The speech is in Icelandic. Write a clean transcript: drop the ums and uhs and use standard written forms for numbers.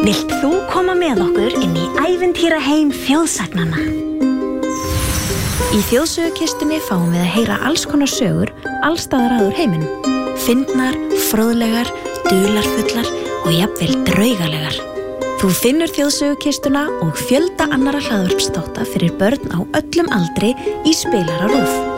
Vilt þú koma með okkur inn í ævintýraheim þjóðsagnanna? Í þjóðsögukistunni fáum við að heyra alls konar sögur allstaðar að úr heiminum. Fyndnar, fróðlegar, dularfullar og jafnvel draugalegar. Þú finnur þjóðsögukistuna og fjölda annarra hlaðvarpsþátta fyrir börn á öllum aldri í Spilara RÚV.